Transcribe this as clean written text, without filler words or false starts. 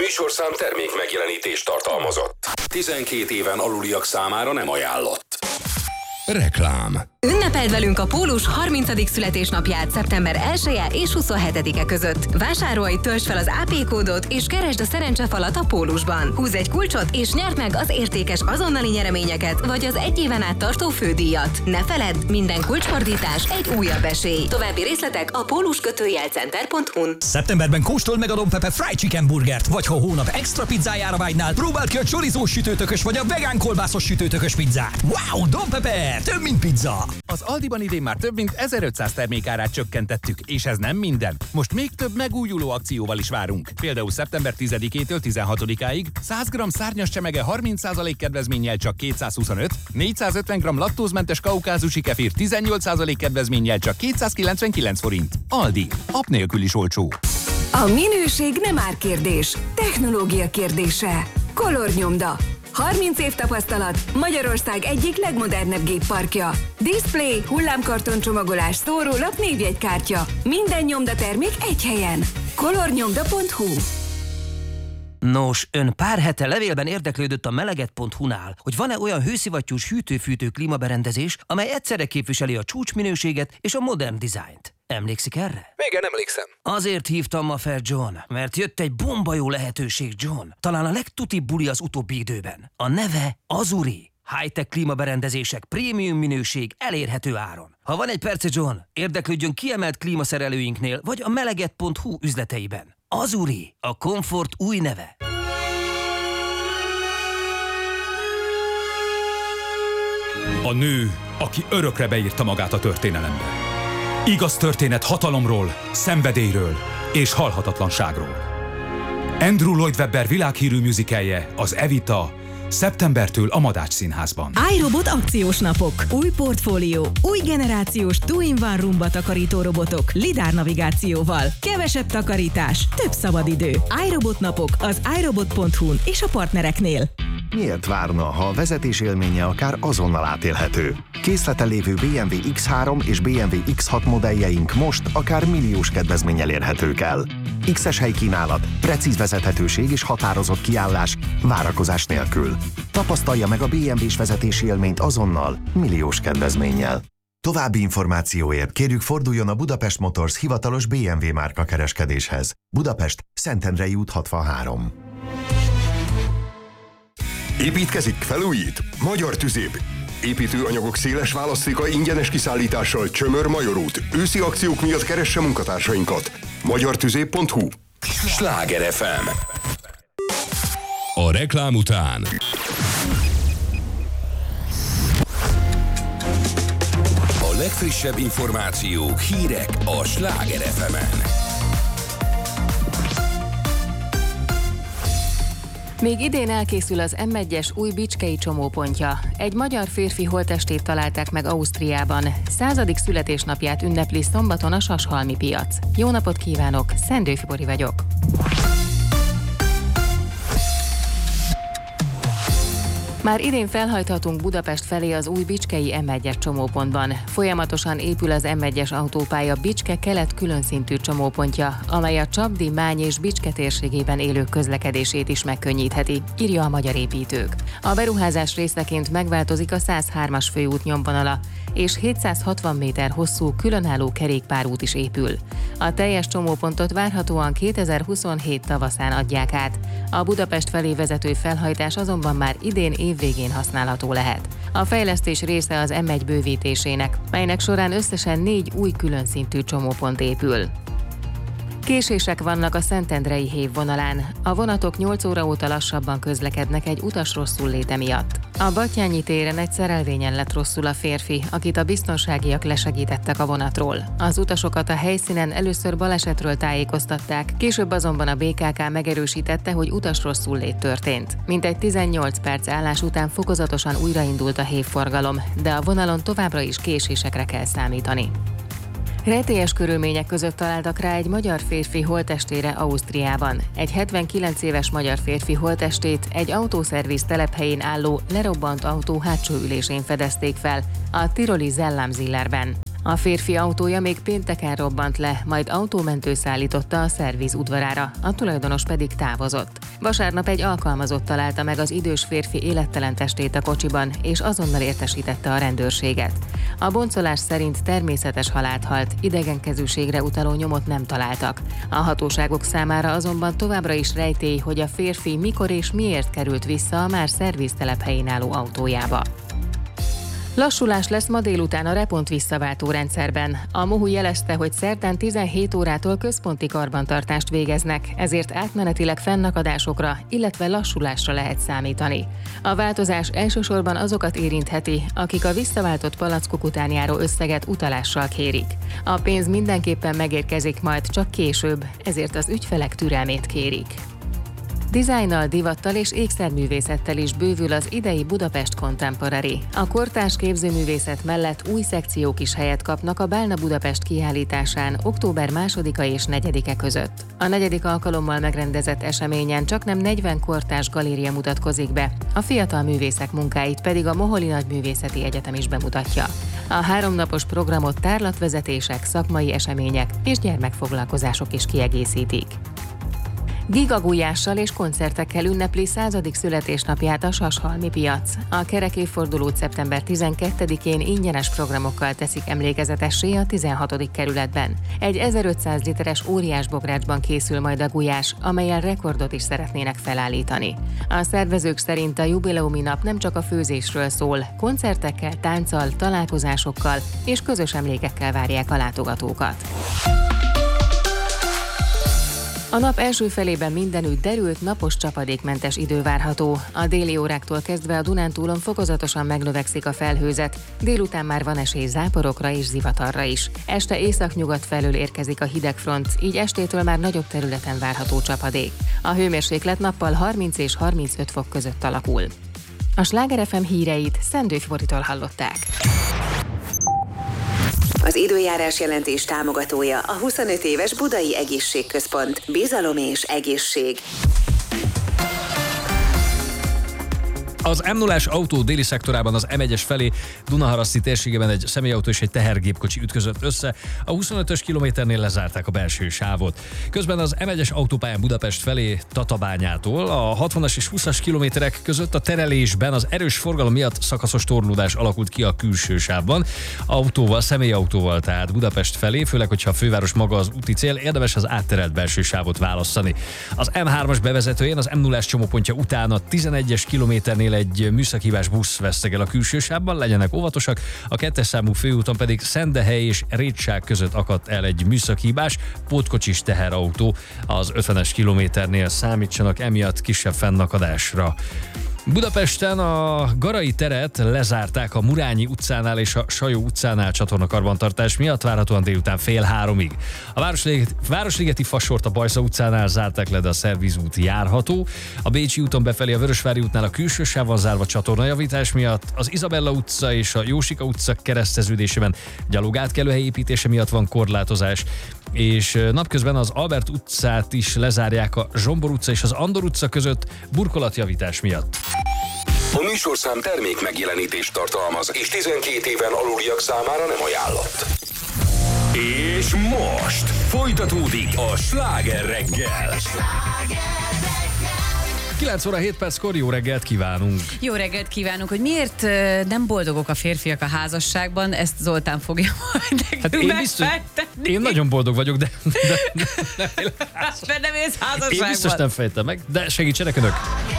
műsorszám termék megjelenítést tartalmazott. 12 éven aluliak számára nem ajánlott. Reklám. Ünnepeld velünk a Pólus 30. születésnapját szeptember 1-e és 27-e között. Vásárolj, töltsd fel az AP kódot és keresd a szerencsefalat a Pólusban. Húzz egy kulcsot és nyerd meg az értékes azonnali nyereményeket vagy az 1 éven át tartó fődíjat. Ne feledd, minden kulcsfordítás egy újabb esély. További részletek a pólus-center.hu-n. Szeptemberben kóstold meg a Don Pepe Fried Chicken burgert, vagy ha a hónap extra pizzájára vágynál, próbáld ki a chorizós sütőtökös vagy a vegán kolbászos sütőtökös pizzát. Wow, Don Pepe! Több, mint pizza! Az Aldiban idén már több mint 1500 termékárát csökkentettük, és ez nem minden. Most még több megújuló akcióval is várunk. Például szeptember 10-től 16-áig 100 g szárnyas csemege 30% kedvezménnyel csak 225, 450 g laktózmentes kaukázusi kefir 18% kedvezménnyel csak 299 forint. Aldi. App nélkül is olcsó. A minőség nem árkérdés, technológia kérdése. Color-nyomda. 30 év tapasztalat, Magyarország egyik legmodernebb gépparkja. Display, hullámkarton csomagolás, szórólap, névjegykártya. Minden nyomdatermék egy helyen. Color-nyomda.hu. Nos, ön pár hete levélben érdeklődött a meleget.hu-nál, hogy van-e olyan hőszivattyús hűtő-fűtő klímaberendezés, amely egyszerre képviseli a csúcsminőséget és a modern dizájnt. Emlékszik erre? Igen, emlékszem. Azért hívtam ma fel, John, mert jött egy bomba jó lehetőség, John. Talán a legtutibb buli az utóbbi időben. A neve Azuri. High-tech klímaberendezések, prémium minőség, elérhető áron. Ha van egy perce, John, érdeklődjön kiemelt klímaszerelőinknél, vagy a meleget.hu üzleteiben. Azuri, a komfort új neve. A nő, aki örökre beírta magát a történelembe. Igaz történet hatalomról, szenvedélyről és halhatatlanságról. Andrew Lloyd Webber világhírű musicalje, az Evita, szeptembertől a Madách Színházban. iRobot akciós napok. Új portfólió. Új generációs two-in-one rumba takarító robotok. Lidár navigációval. Kevesebb takarítás. Több szabadidő. iRobot napok az iRobot.hu-n és a partnereknél. Miért várna, ha a vezetés élménye akár azonnal átélhető? Készleten lévő BMW X3 és BMW X6 modelljeink most akár milliós kedvezménnyel érhetők el. X-es helykínálat, precíz vezethetőség és határozott kiállás, várakozás nélkül. Tapasztalja meg a BMW-s vezetési élményt azonnal, milliós kedvezménnyel. További információért kérjük forduljon a Budapest Motors hivatalos BMW márka kereskedéshez. Budapest, Szentendrei út 63. Építkezik, felújít? Magyar Tüzép. Építőanyagok széles választéka ingyenes kiszállítással Csömör Major út. Őszi akciók miatt keresse munkatársainkat. magyartüzép.hu. Sláger FM. A reklám után a legfrissebb információk, hírek a Sláger FM-en. Még idén elkészül az M1-es új bicskei csomópontja. Egy magyar férfi holttestét találták meg Ausztriában. 100. születésnapját ünnepli szombaton a Sashalmi piac. Jó napot kívánok, Szendő Fibori vagyok. Már idén felhajthatunk Budapest felé az új bicskei M1-es csomópontban. Folyamatosan épül az M1-es autópálya Bicske kelet különszintű csomópontja, amely a Csapdi, Mány és Bicske térségében élők közlekedését is megkönnyítheti, írja a Magyar Építők. A beruházás részeként megváltozik a 103-as főút nyomvonala, és 760 méter hosszú különálló kerékpárút is épül. A teljes csomópontot várhatóan 2027 tavaszán adják át. A Budapest felé vezető felhajtás azonban már idén évvégén használható lehet. A fejlesztés része az M1 bővítésének, melynek során összesen 4 új különszintű csomópont épül. Késések vannak a Szentendrei hév vonalán. A vonatok 8 óra óta lassabban közlekednek egy utas rosszulléte miatt. A Batthyány téren egy szerelvényen lett rosszul a férfi, akit a biztonságiak lesegítettek a vonatról. Az utasokat a helyszínen először balesetről tájékoztatták, később azonban a BKK megerősítette, hogy utas rosszulét történt. Mintegy 18 perc állás után fokozatosan újraindult a hévforgalom, de a vonalon továbbra is késésekre kell számítani. Rejtélyes körülmények között találtak rá egy magyar férfi holttestére Ausztriában. Egy 79 éves magyar férfi holttestét egy autószerviz telephelyén álló lerobbant autó hátsó ülésén fedezték fel, a tiroli Zellamzillerben. A férfi autója még pénteken robbant le, majd autómentő szállította a szerviz udvarára, a tulajdonos pedig távozott. Vasárnap egy alkalmazott találta meg az idős férfi élettelen testét a kocsiban, és azonnal értesítette a rendőrséget. A boncolás szerint természetes halált halt, idegenkezűségre utaló nyomot nem találtak. A hatóságok számára azonban továbbra is rejtély, hogy a férfi mikor és miért került vissza a már szerviztelephelyén álló autójába. Lassulás lesz ma délután a Repont visszaváltó rendszerben. A MOHU jelezte, hogy szerdán 17 órától központi karbantartást végeznek, ezért átmenetileg fennakadásokra, illetve lassulásra lehet számítani. A változás elsősorban azokat érintheti, akik a visszaváltott palackok után járó összeget utalással kérik. A pénz mindenképpen megérkezik majd, csak később, ezért az ügyfelek türelmét kérik. Dizájnnal, divattal és ékszerművészettel is bővül az idei Budapest Contemporary. A kortárs képzőművészet mellett új szekciók is helyet kapnak a Bálna Budapest kiállításán október 2-a és 4-e között. A 4. alkalommal megrendezett eseményen csaknem 40 kortárs galéria mutatkozik be, a fiatal művészek munkáit pedig a Moholi Nagyművészeti Egyetem is bemutatja. A 3 napos programot tárlatvezetések, szakmai események és gyermekfoglalkozások is kiegészítik. Gigagulyással és koncertekkel ünnepli 100. születésnapját a Sashalmi piac. A kerek évfordulót szeptember 12-én ingyenes programokkal teszik emlékezetessé a 16. kerületben. Egy 1500 literes óriás bográcsban készül majd a gulyás, amellyel rekordot is szeretnének felállítani. A szervezők szerint a jubileumi nap nem csak a főzésről szól, koncertekkel, tánccal, találkozásokkal és közös emlékekkel várják a látogatókat. A nap első felében mindenütt derült, napos, csapadékmentes idő várható. A déli óráktól kezdve a Dunántúlon fokozatosan megnövekszik a felhőzet, délután már van esély záporokra és zivatarra is. Este északnyugat felől érkezik a hidegfront, így estétől már nagyobb területen várható csapadék. A hőmérséklet nappal 30 és 35 fok között alakul. A Sláger FM híreit Szendő Floritól hallották. Az időjárás jelentés támogatója a 25 éves Budai Egészségközpont. Bizalom és egészség. Az M0-ás autó déli szektorában az M1-es felé Dunaharaszti térségében egy személyautó és egy tehergépkocsi ütközött össze. A 25-ös kilométernél lezárták a belső sávot. Közben az M1-es autópályán Budapest felé Tatabányától a 60-as és 20-as kilométerek között a terelésben az erős forgalom miatt szakaszos torlódás alakult ki a külső sávban. Autóval, személyautóval tehát Budapest felé, főleg, hogyha a főváros maga az úti cél, érdemes az átterelt belső sávot választani. Az M3-as bevezetőjén az M0-ás csomópontja után a 11-es kilométernél egy műszakhibás busz vesztegel a külső sávban, legyenek óvatosak, a 2-es számú főúton pedig Szendehely és Rétság között akadt el egy műszakhibás pótkocsis teherautó, az 50-es kilométernél számítsanak emiatt kisebb fennakadásra. Budapesten a Garai teret lezárták a Murányi utcánál és a Sajó utcánál csatornakarbantartás miatt, várhatóan délután 2:30-ig. A Városligeti Fasort a Bajza utcánál zárták le, de a szervizút járható. A Bécsi úton befelé a Vörösvári útnál a külső sáv van zárva csatornajavítás miatt. Az Izabella utca és a Jósika utca kereszteződésében gyalogátkelőhely építése miatt van korlátozás, és napközben az Albert utcát is lezárják a Zsombor utca és az Andor utca között burkolatjavítás miatt. A műsorszám termék megjelenítést tartalmaz, és 12 éven aluliak számára nem ajánlott. És most folytatódik a Sláger reggel. 9 óra 7 perckor jó reggelt kívánunk! Jó reggelt kívánunk, hogy miért nem boldogok a férfiak a házasságban, ezt Zoltán fogja majd nekünk megfejteni. Én nagyon boldog vagyok, de nem élsz házasságban. Én biztos nem fejtem meg, de segítsenek önök!